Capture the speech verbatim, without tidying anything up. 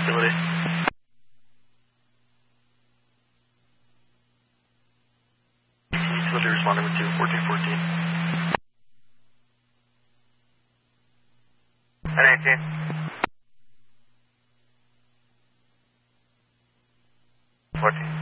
facility. Facility responding with two, fourteen fourteen. N eighteen. fourteen.